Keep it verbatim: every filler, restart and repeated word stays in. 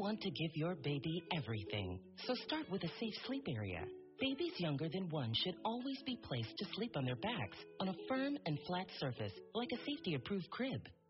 want to give your baby everything, so start with a safe sleep area. Babies younger than one should always be placed to sleep on their backs on a firm and flat surface like a safety-approved crib.